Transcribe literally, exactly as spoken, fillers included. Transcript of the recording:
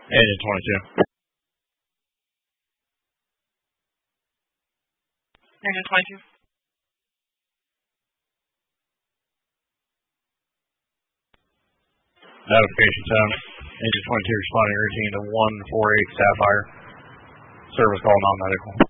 Engine twenty-two. Engine twenty-two. Notification tone. Engine twenty-two responding routine to one four eight Sapphire. Service call non-medical.